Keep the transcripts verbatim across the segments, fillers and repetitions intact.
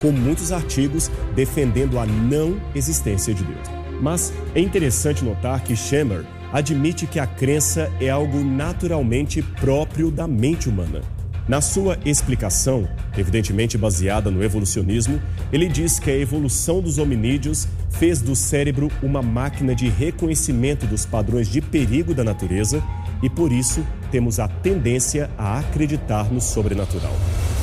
com muitos artigos defendendo a não existência de Deus. Mas é interessante notar que Schemer admite que a crença é algo naturalmente próprio da mente humana. Na sua explicação, evidentemente baseada no evolucionismo, ele diz que a evolução dos hominídeos fez do cérebro uma máquina de reconhecimento dos padrões de perigo da natureza e, por isso, temos a tendência a acreditar no sobrenatural.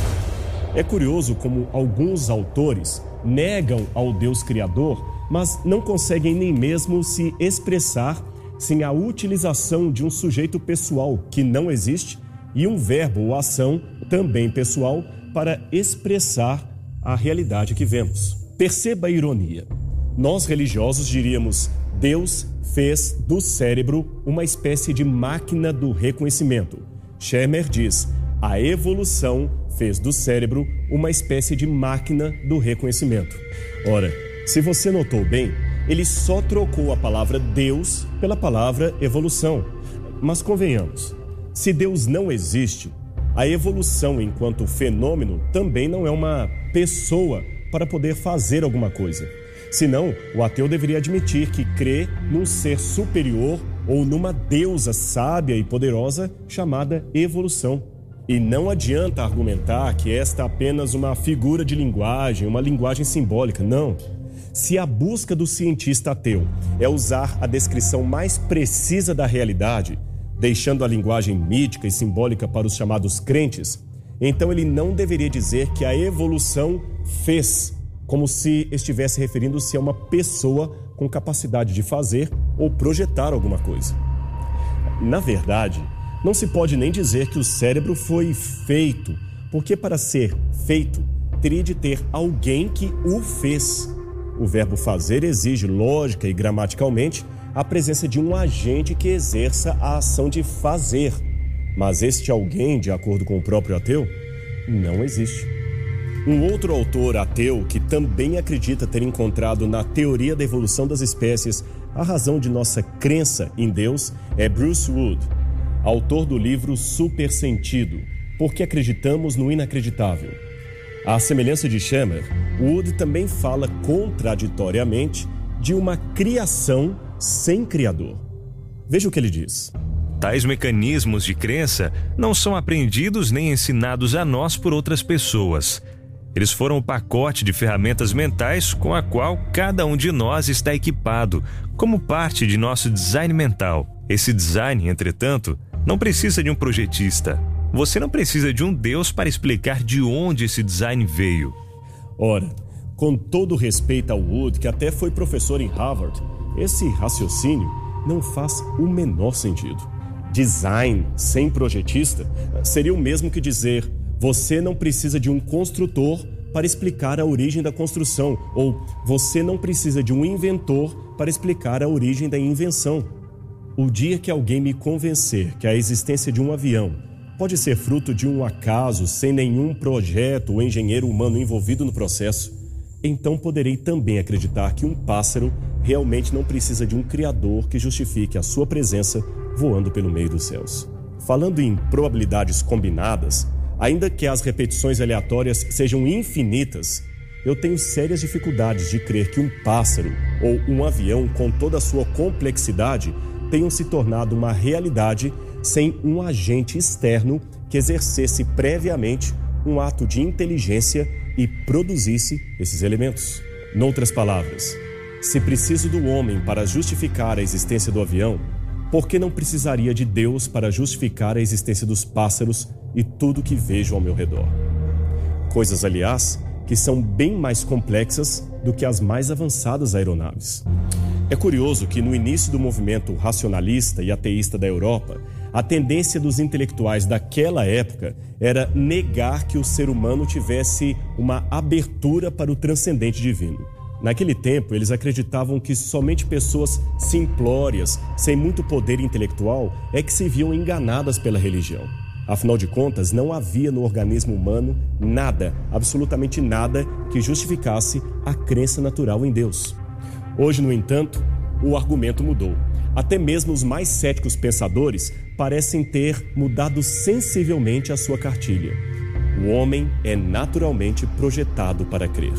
É curioso como alguns autores negam ao Deus Criador, mas não conseguem nem mesmo se expressar sem a utilização de um sujeito pessoal que não existe e um verbo ou ação também pessoal para expressar a realidade que vemos. Perceba a ironia. Nós religiosos diríamos: Deus fez do cérebro uma espécie de máquina do reconhecimento. Schemer diz: a evolução fez do cérebro uma espécie de máquina do reconhecimento. Ora, se você notou bem, ele só trocou a palavra Deus pela palavra evolução. Mas convenhamos, se Deus não existe, a evolução enquanto fenômeno também não é uma pessoa para poder fazer alguma coisa. Senão, o ateu deveria admitir que crê num ser superior ou numa deusa sábia e poderosa chamada evolução. E não adianta argumentar que esta é apenas uma figura de linguagem, uma linguagem simbólica. Não. Se a busca do cientista ateu é usar a descrição mais precisa da realidade, deixando a linguagem mítica e simbólica para os chamados crentes, então ele não deveria dizer que a evolução fez, como se estivesse referindo-se a uma pessoa com capacidade de fazer ou projetar alguma coisa. Na verdade, não se pode nem dizer que o cérebro foi feito, porque para ser feito, teria de ter alguém que o fez. O verbo fazer exige, lógica e gramaticalmente, a presença de um agente que exerça a ação de fazer. Mas este alguém, de acordo com o próprio ateu, não existe. Um outro autor ateu que também acredita ter encontrado na teoria da evolução das espécies a razão de nossa crença em Deus é Bruce Wood, autor do livro Supersentido, Porque Acreditamos no Inacreditável. À semelhança de Schemer, Wood também fala contraditoriamente de uma criação sem criador. Veja o que ele diz. Tais mecanismos de crença não são aprendidos nem ensinados a nós por outras pessoas. Eles foram o pacote de ferramentas mentais com a qual cada um de nós está equipado, como parte de nosso design mental. Esse design, entretanto, não precisa de um projetista. Você não precisa de um Deus para explicar de onde esse design veio. Ora, com todo respeito ao Wood, que até foi professor em Harvard, esse raciocínio não faz o menor sentido. Design sem projetista seria o mesmo que dizer: você não precisa de um construtor para explicar a origem da construção, ou você não precisa de um inventor para explicar a origem da invenção. O dia que alguém me convencer que a existência de um avião pode ser fruto de um acaso sem nenhum projeto ou engenheiro humano envolvido no processo, então poderei também acreditar que um pássaro realmente não precisa de um criador que justifique a sua presença voando pelo meio dos céus. Falando em probabilidades combinadas, ainda que as repetições aleatórias sejam infinitas, eu tenho sérias dificuldades de crer que um pássaro ou um avião, com toda a sua complexidade, tenham se tornado uma realidade sem um agente externo que exercesse previamente um ato de inteligência e produzisse esses elementos. Noutras palavras, se preciso do homem para justificar a existência do avião, por que não precisaria de Deus para justificar a existência dos pássaros e tudo que vejo ao meu redor? Coisas, aliás, que são bem mais complexas do que as mais avançadas aeronaves. É curioso que no início do movimento racionalista e ateísta da Europa, a tendência dos intelectuais daquela época era negar que o ser humano tivesse uma abertura para o transcendente divino. Naquele tempo, eles acreditavam que somente pessoas simplórias, sem muito poder intelectual, é que se viam enganadas pela religião. Afinal de contas, não havia no organismo humano nada, absolutamente nada, que justificasse a crença natural em Deus. Hoje, no entanto, o argumento mudou. Até mesmo os mais céticos pensadores parecem ter mudado sensivelmente a sua cartilha. O homem é naturalmente projetado para crer.